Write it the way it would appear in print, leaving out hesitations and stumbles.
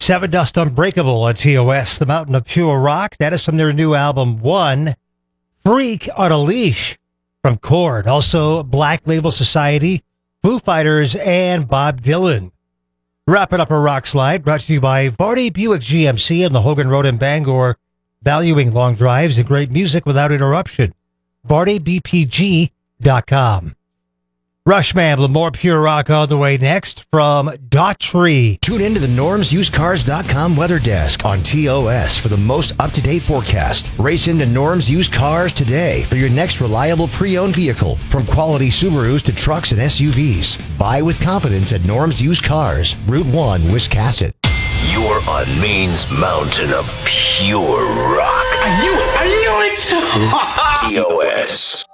Seven Dust Unbreakable on TOS, the Mountain of Pure Rock. That is from their new album, One. Freak on a Leash from Korn. Also, Black Label Society, Foo Fighters, and Bob Dylan. Wrapping up a rock slide, brought to you by Vardy Buick GMC on the Hogan Road in Bangor, valuing long drives and great music without interruption. VardyBPG.com. Rushman with more Pure Rock on the way next from Daughtry. Tune in to the NormsUsedCars.com weather desk on TOS for the most up-to-date forecast. Race into Norm's Used Cars today for your next reliable pre-owned vehicle. From quality Subarus to trucks and SUVs. Buy with confidence at Norm's Used Cars, Route 1, Wiscasset. You're on Maine's mountain of pure rock. I knew it! TOS.